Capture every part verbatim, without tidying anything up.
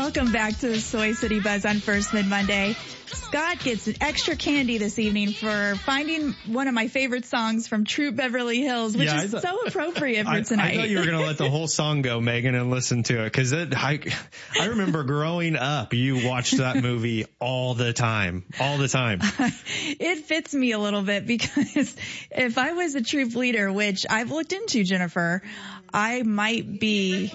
Welcome back to the Soy City Buzz on First Mid Monday. Scott gets an extra candy this evening for finding one of my favorite songs from Troop Beverly Hills, which yeah, is thought, so appropriate for I, tonight. I thought you were going to let the whole song go, Megan, and listen to it. Cause it, I, I remember growing up, you watched that movie all the time, all the time. It fits me a little bit because if I was a troop leader, which I've looked into, Jennifer, I might be,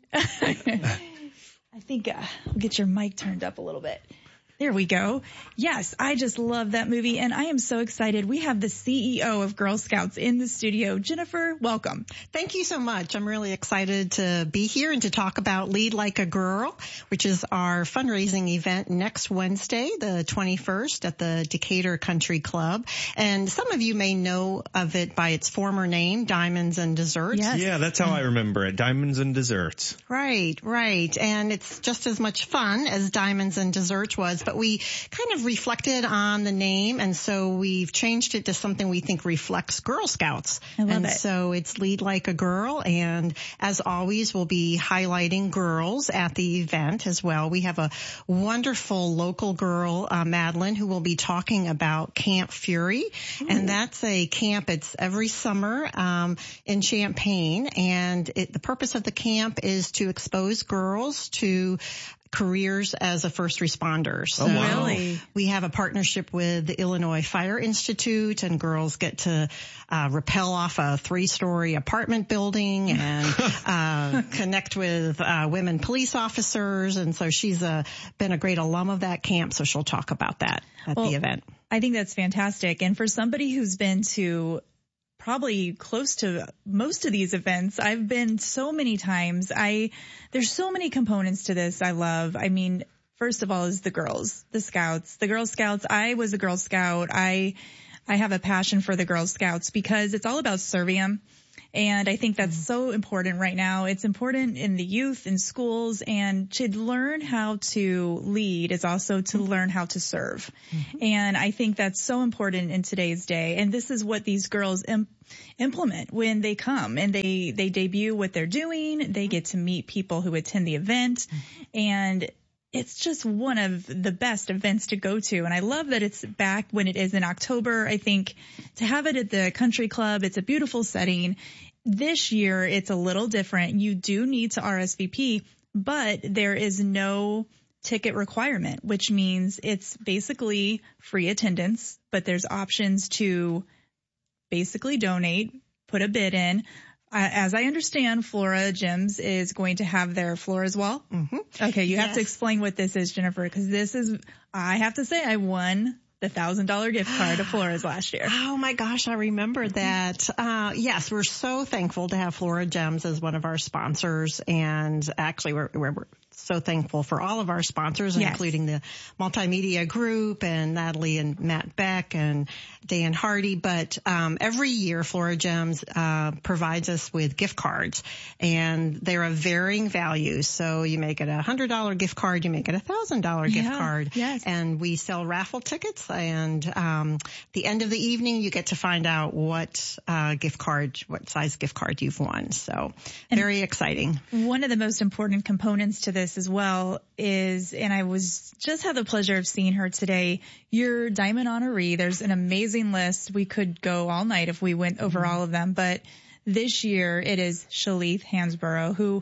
I think uh, I'll get your mic turned up a little bit. There we go. Yes, I just love that movie, and I am so excited. We have the C E O of Girl Scouts in the studio. Jennifer, welcome. Thank you so much. I'm really excited to be here and to talk about Lead Like a Girl, which is our fundraising event next Wednesday, the twenty-first, at the Decatur Country Club. And some of you may know of it by its former name, Diamonds and Desserts. Yes. Yeah, that's how I remember it, Diamonds and Desserts. Right, right. And it's just as much fun as Diamonds and Desserts was. But we kind of reflected on the name, and so we've changed it to something we think reflects Girl Scouts. I love and it. So it's Lead Like a Girl, and as always, we'll be highlighting girls at the event as well. We have a wonderful local girl, uh, Madeline, who will be talking about Camp Fury, Ooh. And that's a camp. It's every summer um, in Champaign, and it, the purpose of the camp is to expose girls to careers as a first responder. So oh, wow. Really? We have a partnership with the Illinois Fire Institute, and girls get to uh, rappel off a three-story apartment building and uh, connect with uh, women police officers. And so she's a, been a great alum of that camp, so she'll talk about that at well, the event. I think that's fantastic. And for somebody who's been to probably close to most of these events, I've been so many times. I, there's so many components to this I love. I mean, first of all is the girls, the scouts, the Girl Scouts. I was a Girl Scout. I, I have a passion for the Girl Scouts because it's all about serving them. And I think that's so important right now. It's important in the youth, in schools, and to learn how to lead is also to learn how to serve. Mm-hmm. And I think that's so important in today's day. And this is what these girls imp- implement when they come and they, they debut what they're doing. They get to meet people who attend the event. Mm-hmm. And it's just one of the best events to go to. And I love that it's back when it is in October. I think to have it at the country club, it's a beautiful setting. This year, it's a little different. You do need to R S V P, but there is no ticket requirement, which means it's basically free attendance, but there's options to basically donate, put a bid in. Uh, as I understand, Flora Gyms is going to have their floor as well. Mm-hmm. Okay, you yes. have to explain what this is, Jennifer, because this is, I have to say, I won the thousand dollar gift card to Flora's last year. Oh my gosh, I remember that. Uh, yes, we're so thankful to have Flora Gems as one of our sponsors, and actually we're, we're, we're so thankful for all of our sponsors, yes. including the Multimedia Group and Natalie and Matt Beck and Dan Hardy. But um, every year, Flora Gems uh, provides us with gift cards, and they're of varying values. So you make it a one hundred dollar gift card, you make it a one thousand dollar yeah, gift card. Yes. And we sell raffle tickets, and um, the end of the evening, you get to find out what uh, gift card, what size gift card you've won. So and very exciting. One of the most important components to this as well is, and I was just had the pleasure of seeing her today, your Diamond Honoree. There's an amazing list. We could go all night if we went over mm-hmm. all of them, but this year it is Shalith Hansborough, who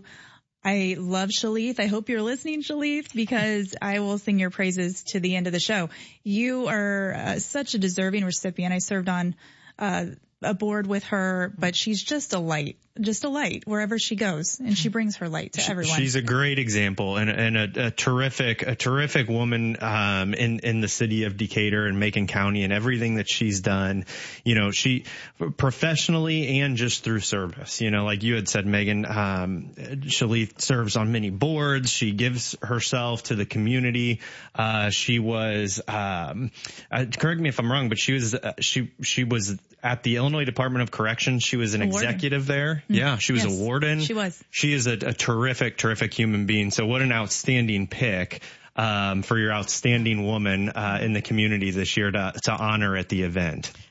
I love Shalith. I hope you're listening, Shalith, because I will sing your praises to the end of the show. You are uh, such a deserving recipient. I served on uh, a board with her, but she's just a light. Just a light wherever she goes, and she brings her light to everyone. She's a great example and, and a, a terrific, a terrific woman, um, in, in the city of Decatur and Macon County, and everything that she's done, you know, she professionally and just through service, you know, like you had said, Megan, um, Shalith serves on many boards. She gives herself to the community. Uh, she was, um, uh, correct me if I'm wrong, but she was, uh, she, she was at the Illinois Department of Corrections. She was an a warden. executive there. Yeah, she was yes, a warden. She was. She is a, a terrific, terrific human being. So what an outstanding pick um, for your outstanding woman uh, in the community this year to, to honor at the event.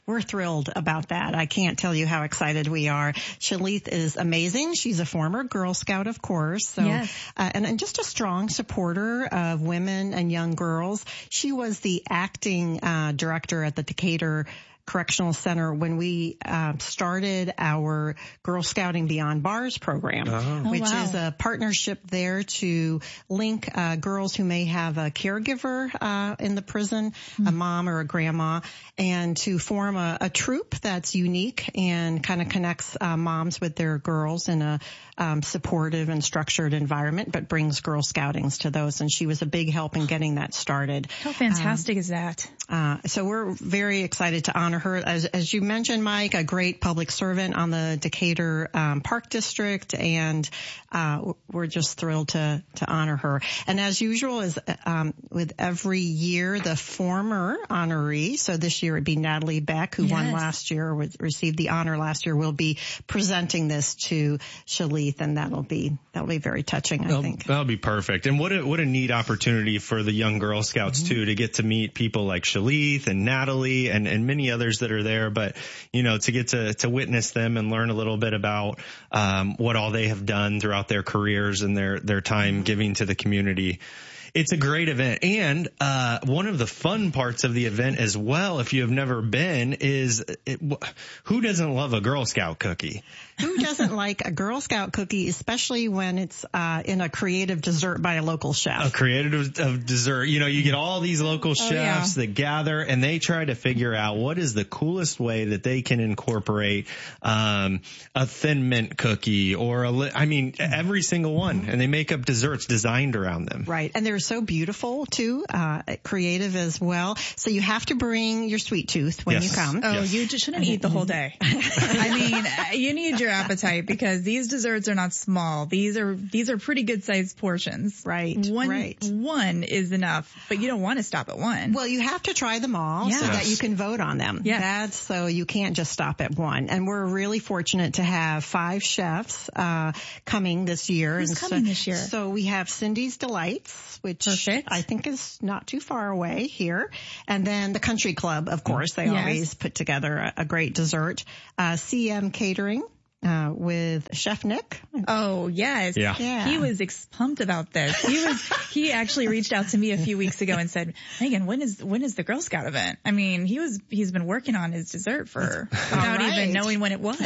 we're thrilled about that. I can't tell you how excited we are. Shalith is amazing. She's a former Girl Scout, of course. So, yes. uh, and, and just a strong supporter of women and young girls. She was the acting uh, director at the Decatur Correctional Center when we uh, started our Girl Scouting Beyond Bars program, oh. which oh, wow. is a partnership there to link uh, girls who may have a caregiver uh, in the prison, mm-hmm. a mom or a grandma, and to form a, a troop that's unique and kind of connects uh, moms with their girls in a um, supportive and structured environment, but brings Girl Scoutings to those. And she was a big help in getting that started. How fantastic um, is that? Uh, so we're very excited to honor her. As, as you mentioned, Mike, a great public servant on the Decatur um, Park District, and uh, we're just thrilled to to honor her. And as usual, is um, with every year, the former honoree. So this year it'd be Natalie Beck, who yes. won last year, or received the honor last year, will be presenting this to Shalith, and that'll be that'll be very touching, I that'll, think. That'll be perfect. And what a what a neat opportunity for the young Girl Scouts mm-hmm. too, to get to meet people like Shalith and Natalie and and many others that are there, but you know, to get to to witness them and learn a little bit about um what all they have done throughout their careers and their their time giving to the community. It's a great event. And uh one of the fun parts of the event as well, if you have never been, is it, who doesn't love a Girl Scout cookie? Who doesn't like a Girl Scout cookie, especially when it's uh in a creative dessert by a local chef? A creative of dessert. You know, you get all these local chefs oh, yeah. that gather and they try to figure out what is the coolest way that they can incorporate um a Thin Mint cookie or a, I mean, every single one. And they make up desserts designed around them. Right. And they're so beautiful too, uh creative as well. So you have to bring your sweet tooth when yes. you come. Oh, yes. you just shouldn't eat the whole day. I mean, you need your appetite because these desserts are not small. These are these are pretty good sized portions. Right. One right. one is enough, but you don't want to stop at one. Well, you have to try them all yes. so that you can vote on them. Yes. That's so you can't just stop at one. And we're really fortunate to have five chefs uh coming this year. Who's and coming so, this year? So we have Cindy's Delights, which Perfect. I think is not too far away here. And then the Country Club, of course, they yes. always put together a, a great dessert. Uh, C M Catering. Uh, with Chef Nick. Oh, yes. Yeah. yeah. He was ex- pumped about this. He was, he actually reached out to me a few weeks ago and said, Megan, when is, when is the Girl Scout event? I mean, he was, he's been working on his dessert for, without right. even knowing when it was.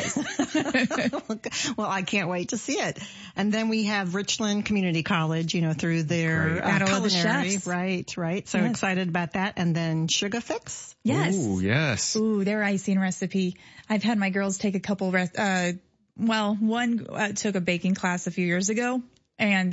Well, I can't wait to see it. And then we have Richland Community College, you know, through their uh, Battle of the culinary. Chefs. Right, right. So yes. excited about that. And then Sugar Fix. Yes. Ooh, yes. Ooh, their icing recipe. I've had my girls take a couple, re- uh, well, one uh, took a baking class a few years ago, and